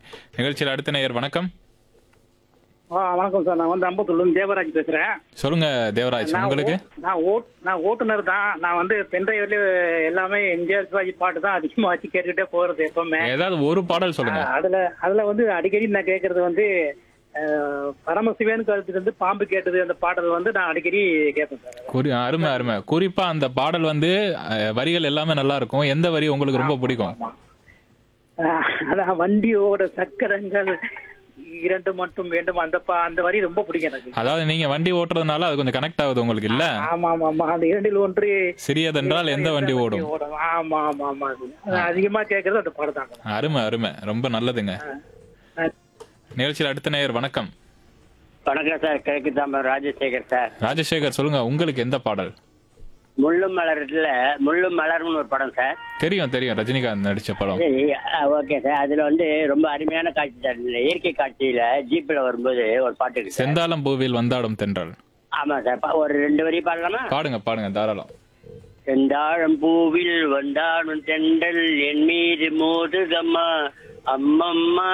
நிகழ்ச்சியில் அடுத்த நேயர் வணக்கம். வணக்கம் சார். நான் வந்து அம்பத்தூர்லேருந்து தேவராஜ் பேசுறேன். சொல்லுங்க தேவராஜ், உங்களுக்கு நான் ஓட்டுநர் தான். நான் வந்து பென்ட்ரைவ்ல எல்லாமே எம்ஜிஆர் சிவாஜி பாட்டு தான் அதிகமா வச்சு கேட்டுக்கிட்டே போறது எப்பவுமே. ஏதாவது ஒரு பாடல் சொல்லுங்க. அதுல வந்து அடிக்கடி நான் கேட்கறது வந்து பரமசிவன் கருத்துக்கு வந்து பாம்பு கேட்டது அந்த பாடல் வந்து நான் அடிக்கடி கேட்பேன் சார். அருமை அருமை. குறிப்பா அந்த பாடல் வந்து வரிகள் எல்லாமே நல்லா இருக்கும். எந்த வரி உங்களுக்கு ரொம்ப பிடிக்கும்? அதான் வண்டியோட சக்கரங்கள் இரண்டு மட்டும் வேண்டும் அந்த வரி ரொம்ப பிடிக்கும் எனக்கு. அதாவது நீங்க வண்டி ஓட்டுறதுனால அது கொஞ்சம் கனெக்ட் ஆகுது உங்களுக்கு இல்ல? ஆமா ஆமா ஆமா. அந்த இரண்டில் ஒன்று சிறியதென்றால் எந்த வண்டி ஓடும். ஆமா ஆமா ஆமா. அதிகமா கேட்கறது அந்த பாடம் தான். அருமை அருமை, ரொம்ப நல்லதுங்க. நிகழ்ச்சியில் அடுத்த நேயர் வணக்கம். வணக்கம் சார், கிழக்கு தாம்பரம் ராஜசேகர் சார். ராஜசேகர் சொல்லுங்க, உங்களுக்கு எந்த பாடல்? முள்ளும் மலர்ல முள்ளும் மலர்னு ஒரு படம் சார். தெரியும் தெரியும், ரஜினிகாந்த் நடிச்ச படம். சரி, ஓகே சார். அதுல வந்து ரொம்ப அருமையான காட்சி சார். இயற்கை காட்சியில ஜீப்ல வரும்போது ஒரு பாட்டு இருக்கு. செந்தாளம் பூவில் வந்தாடும் தென்றல். ஆமா சார், ஒரு 2 வரி பாடலாமா? பாடுங்க பாடுங்க, தாராளம். செந்தாழம் பூவில் வந்தாடும் தென்றல் என் மீது மோதுதம்மா அம்மம்மா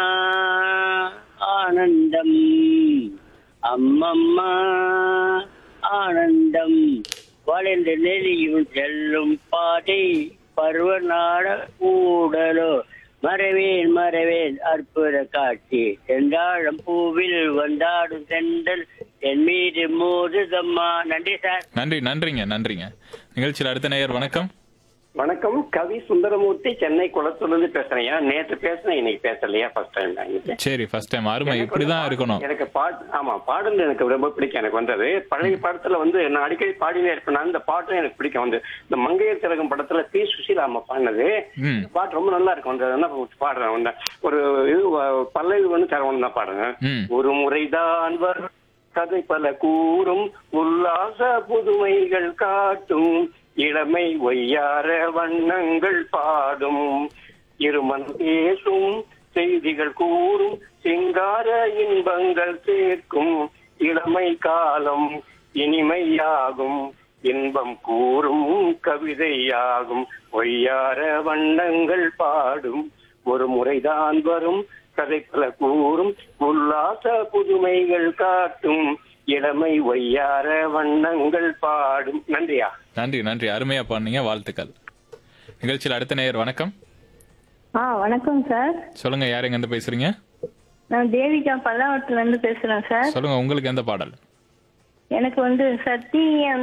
ஆனந்தம் அம்மம்மா ஆனந்தம் வளைந்த நெறியும் செல்லும் பாதை பருவநாட கூடலோ மறவேன் மறவேன் அற்புத காட்சி செந்தாழம் பூவில் வந்தாடும் தென்றல் என் மீது மோதுதம்மா. நன்றி சார். நன்றி நன்றிங்க நன்றிங்க. நிகழ்ச்சியில் அடுத்த நேயர் வணக்கம். வணக்கம், கவி சுந்தரமூர்த்தி, சென்னை குளத்தூர்ல பேசுறேன். நேற்று பேசுறேன், இன்னைக்கு பேசலையா? ஃபர்ஸ்ட் டைம் தான். சரி, ஃபர்ஸ்ட் டைம். அருமை, இப்படிதான் இருக்கணும். எனக்கு பாடல் எனக்கு ரொம்ப பிடிக்கும். எனக்கு வந்தது பழைய படத்துல வந்து நான் அடிக்கடி பாடினே இருப்பேன். அந்த பாட்டும் எனக்கு பிடிக்கும். வந்து இந்த மங்கையர் திலகம் படத்துல பி சுஷீலா அம்மா பாடினது பாட்டு ரொம்ப நல்லா இருக்கும். வந்து பாடுறேன் வந்து ஒரு இது பல்லவி வந்து தரவணும் தான் பாடுறேன். ஒரு முறைதான் வரும் கதை பல கூறும் உல்லாச புதுமைகள் காட்டும் இளமை ஒய்யார வண்ணங்கள் பாடும் இருமன் பேசும் செய்திகள் கூறும் சிங்கார இன்பங்கள் சேர்க்கும் இளமை காலம் இனிமையாகும் இன்பம் கூறும் கவிதையாகும் ஒய்யார வண்ணங்கள் பாடும் ஒரு முறைதான் வரும் கதை பல கூறும் உல்லாச புதுமைகள் காட்டும் இளமை ஒய்யார வண்ணங்கள் பாடும். நன்றியா? நன்றி நன்றி, அருமையா பாடுனீங்க, வாழ்த்துக்கள். நிகழ்ச்சியில் அடுத்த நேயர் வணக்கம். வணக்கம் சார். சொல்லுங்க, யார் எங்க இருந்து பேசுறீங்க? நான் தேவிகா பல்லாவரத்துல இருந்து பேசுறேன் சார். சொல்லுங்க, உங்களுக்கு எந்த பாடல்? எனக்கு வந்து சத்தியம்